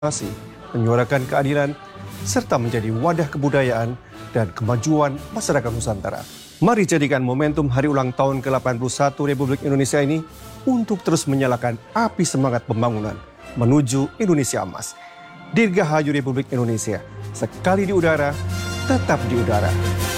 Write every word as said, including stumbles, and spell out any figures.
demokrasi, menyuarakan keadilan, serta menjadi wadah kebudayaan dan kemajuan masyarakat Nusantara. Mari jadikan momentum hari ulang tahun ke delapan puluh satu Republik Indonesia ini untuk terus menyalakan api semangat pembangunan menuju Indonesia Emas. Dirgahayu Republik Indonesia, sekali di udara, tetap di udara.